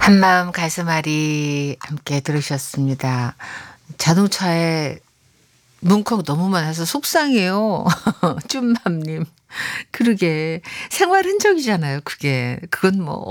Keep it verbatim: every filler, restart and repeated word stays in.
한마음 가슴앓이 함께 들으셨습니다. 자동차에 문콕 너무 많아서 속상해요. 쭌맘님. 그러게 생활 흔적이잖아요 그게. 그건 뭐